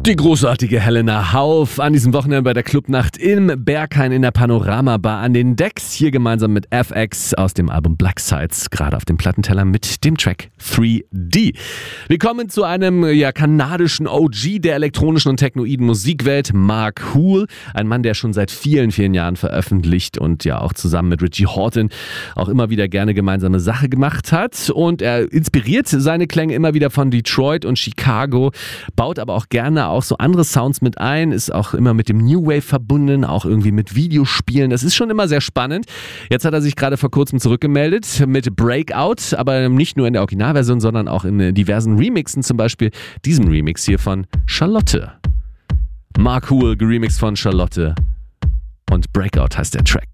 Die großartige Helena Hauff an diesem Wochenende bei der Clubnacht im Berghain in der Panorama Bar an den Decks. Hier gemeinsam mit FX aus dem Album Black Sides, gerade auf dem Plattenteller mit dem Track 3D. Wir kommen zu einem kanadischen OG der elektronischen und technoiden Musikwelt, Mark Hoole. Ein Mann, der schon seit vielen Jahren veröffentlicht und ja auch zusammen mit Richie Hawtin auch immer wieder gerne gemeinsame Sache gemacht hat. Und er inspiriert seine Klänge immer wieder von Detroit und Chicago, baut aber auch gerne auch so andere Sounds mit ein, ist auch immer mit dem New Wave verbunden, auch irgendwie mit Videospielen. Das ist schon immer sehr spannend. Jetzt hat er sich gerade vor kurzem zurückgemeldet mit Breakout, aber nicht nur in der Originalversion, sondern auch in diversen Remixen, zum Beispiel diesem Remix hier von Charlotte. Mark Hoole, geremixed von Charlotte, und Breakout heißt der Track.